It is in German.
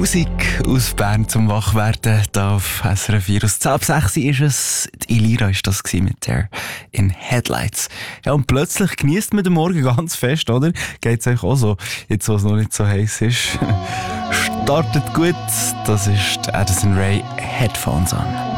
Musik aus Bern zum Wachwerden. Da auf SRF 4 aus 10:06 ist es. Die Elira ist das mit der in Headlights. Ja, und plötzlich genießt man den Morgen ganz fest, oder? Geht es euch auch so, jetzt wo es noch nicht so heiß ist. Startet gut. Das ist Addison Rae, Headphones an.